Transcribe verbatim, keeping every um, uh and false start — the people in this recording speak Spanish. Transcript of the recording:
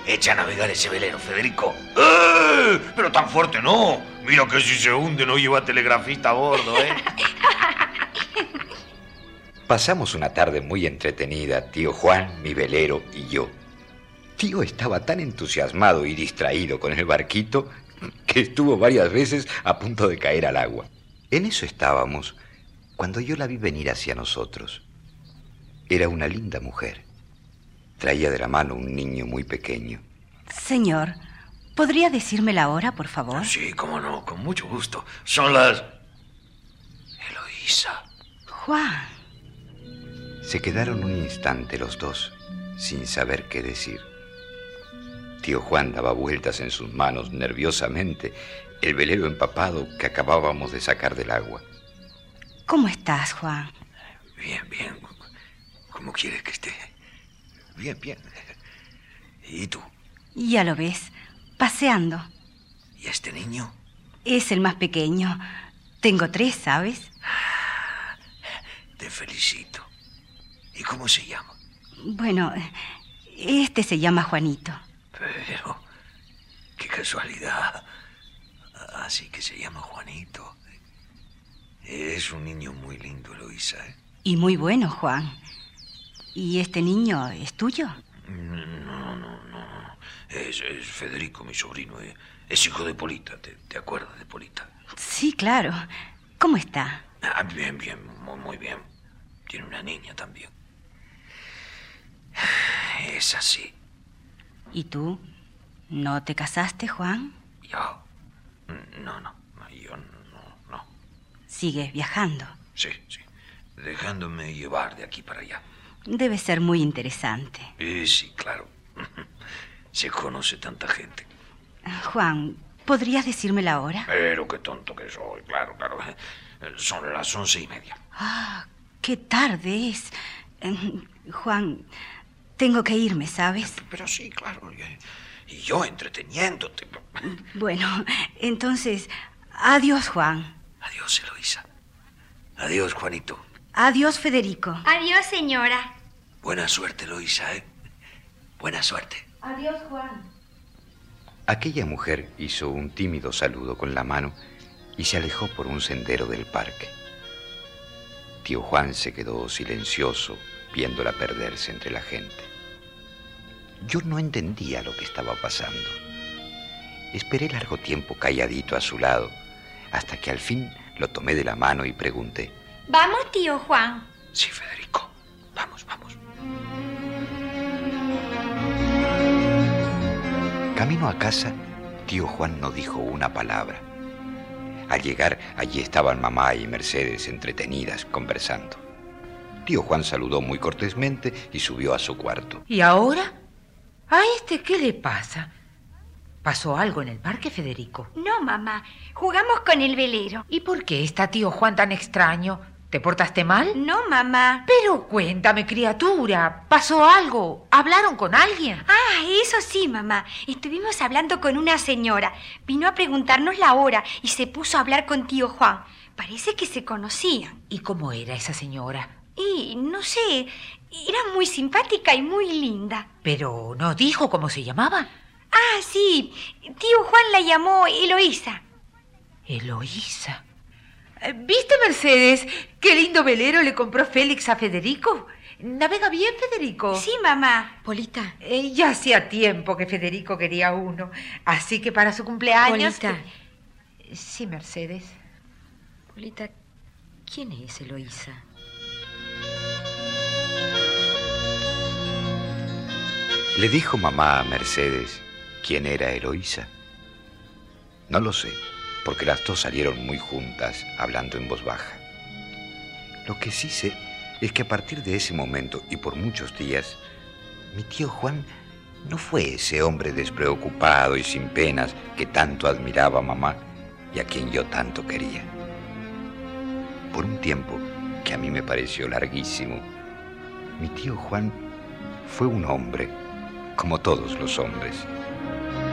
Echa a navegar ese velero, Federico. ¡Eh! Pero tan fuerte no. Mira que si se hunde no lleva telegrafista a bordo, ¿eh? Pasamos una tarde muy entretenida, tío Juan, mi velero y yo. Tío estaba tan entusiasmado y distraído con el barquito que estuvo varias veces a punto de caer al agua. En eso estábamos cuando yo la vi venir hacia nosotros. Era una linda mujer. Traía de la mano un niño muy pequeño. Señor, ¿podría decirme la hora, por favor? Sí, cómo no, con mucho gusto. Son las... Eloísa. Juan. Se quedaron un instante los dos, sin saber qué decir. Tío Juan daba vueltas en sus manos nerviosamente el velero empapado que acabábamos de sacar del agua. ¿Cómo estás, Juan? Bien, bien. ¿Cómo quieres que esté? Bien, bien. ¿Y tú? Ya lo ves, paseando. ¿Y este niño? Es el más pequeño. Tengo tres, ¿sabes? Te felicito. ¿Y cómo se llama? Bueno, este se llama Juanito. Pero, qué casualidad. Así que se llama Juanito. Es un niño muy lindo, Eloísa, ¿eh? Y muy bueno, Juan. ¿Y este niño es tuyo? No, no, no. Es, es Federico, mi sobrino. ¿eh? Es hijo de Polita. ¿Te, te acuerdas de Polita? Sí, claro. ¿Cómo está? Ah, bien, bien. Muy, muy bien. Tiene una niña también. Es así. ¿Y tú? ¿No te casaste, Juan? ¿Yo? No, no. Yo no, no. ¿Sigues viajando? Sí, sí. Dejándome llevar de aquí para allá. Debe ser muy interesante. Eh, sí, claro. Se conoce tanta gente. Juan, ¿podrías decirme la hora? Pero qué tonto que soy, claro, claro. Son las once y media. Ah, qué tarde es. Eh, Juan, tengo que irme, ¿sabes? Pero sí, claro. Y yo entreteniéndote. Bueno, entonces, adiós, Juan. Adiós, Eloísa. Adiós, Juanito. Adiós, Federico. Adiós, señora. Buena suerte, Eloísa, ¿eh? Buena suerte. Adiós, Juan. Aquella mujer hizo un tímido saludo con la mano y se alejó por un sendero del parque. Tío Juan se quedó silencioso, viéndola perderse entre la gente. Yo no entendía lo que estaba pasando. Esperé largo tiempo calladito a su lado, hasta que al fin lo tomé de la mano y pregunté. ¿Vamos, tío Juan? Sí, Federico. Vamos, vamos. Camino a casa, tío Juan no dijo una palabra. Al llegar, allí estaban mamá y Mercedes entretenidas, conversando. Tío Juan saludó muy cortésmente y subió a su cuarto. ¿Y ahora? ¿A este qué le pasa? ¿Pasó algo en el parque, Federico? No, mamá. Jugamos con el velero. ¿Y por qué está tío Juan tan extraño? ¿Te portaste mal? No, mamá. Pero cuéntame, criatura. ¿Pasó algo? ¿Hablaron con alguien? Ah, eso sí, mamá. Estuvimos hablando con una señora. Vino a preguntarnos la hora y se puso a hablar con tío Juan. Parece que se conocían. ¿Y cómo era esa señora? Y no sé, era muy simpática y muy linda. ¿Pero no dijo cómo se llamaba? Ah, sí. Tío Juan la llamó Eloísa. Eloísa. ¿Viste, Mercedes? Qué lindo velero le compró Félix a Federico. ¿Navega bien, Federico? Sí, mamá. Polita. Eh, ya hacía tiempo que Federico quería uno. Así que para su cumpleaños... Polita. Eh, Sí, Mercedes. Polita, ¿quién es Eloísa? ¿Le dijo mamá a Mercedes quién era Eloísa? No lo sé, porque las dos salieron muy juntas, hablando en voz baja. Lo que sí sé es que a partir de ese momento y por muchos días, mi tío Juan no fue ese hombre despreocupado y sin penas que tanto admiraba a mamá y a quien yo tanto quería. Por un tiempo, que a mí me pareció larguísimo, mi tío Juan fue un hombre, como todos los hombres,